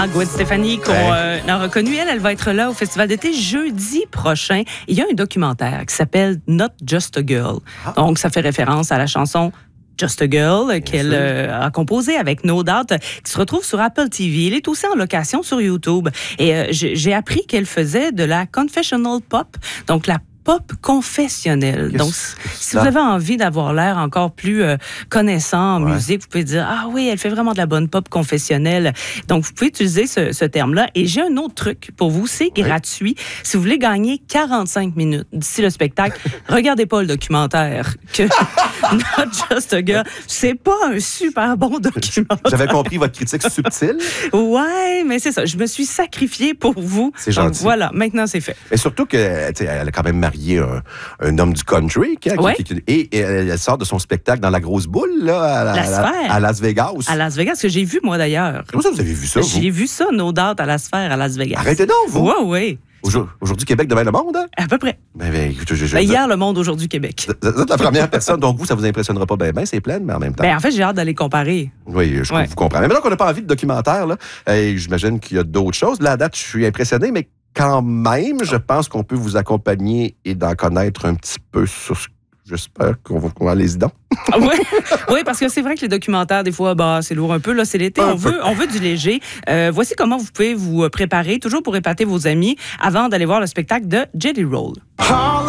Gwen Stefani, qu'on a reconnu, elle va être là au Festival d'été jeudi prochain. Il y a un documentaire qui s'appelle Not Just a Girl. Donc, ça fait référence à la chanson Just a Girl qu'elle a composée avec No Doubt, qui se retrouve sur Apple TV. Elle est aussi en location sur YouTube. Et j'ai appris qu'elle faisait de la confessional pop, donc la pop confessionnelle. Donc, si vous avez envie d'avoir l'air encore plus connaissant en musique, vous pouvez dire, ah oui, elle fait vraiment de la bonne pop confessionnelle. Donc, vous pouvez utiliser ce terme-là. Et j'ai un autre truc pour vous, c'est gratuit. Si vous voulez gagner 45 minutes d'ici le spectacle, regardez pas le documentaire que Not Just a Girl. C'est pas un super bon documentaire. J'avais compris votre critique subtile. Ouais, mais c'est ça. Je me suis sacrifiée pour vous. C'est gentil. Donc, voilà, maintenant c'est fait. Et surtout qu'elle a quand même marié un homme du country. Et elle sort de son spectacle dans la grosse boule là, à Las Vegas. À Las Vegas, que j'ai vu moi d'ailleurs. Comment ça, vous avez vu ça, vous? J'ai vu ça, No Doubt, à la sphère à Las Vegas. Arrêtez donc, vous! Oui. Aujourd'hui, Québec, demain, le monde? Hein? À peu près. Hier, le monde, aujourd'hui, Québec. Vous êtes la première personne, donc vous, ça vous impressionnera pas bien, c'est plein, mais en même temps. En fait, j'ai hâte d'aller comparer. Oui, je vous comprends. Mais maintenant qu'on n'a pas envie de documentaire, là, j'imagine qu'il y a d'autres choses. Là, à date, je suis impressionné, mais quand même, je pense qu'on peut vous accompagner et d'en connaître un petit peu sur ce. J'espère qu'on va les dents. Oui, parce que c'est vrai que les documentaires, des fois, c'est lourd un peu. Là, c'est l'été, on veut du léger. Voici comment vous pouvez vous préparer, toujours pour épater vos amis, avant d'aller voir le spectacle de Jelly Roll.